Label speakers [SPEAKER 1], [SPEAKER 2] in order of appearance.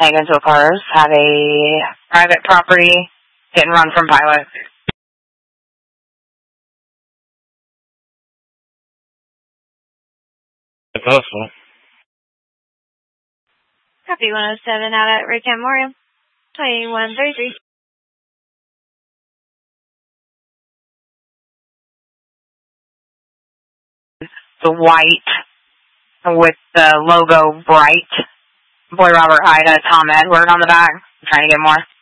[SPEAKER 1] Hagersville cars have a private property hit and run from Pilot.
[SPEAKER 2] Possible.
[SPEAKER 3] Copy 107 out at Raytown Memorial. 2133.
[SPEAKER 1] The white with the logo bright. Boy Robert Ida, Tom Edward on the back. I'm trying to get more.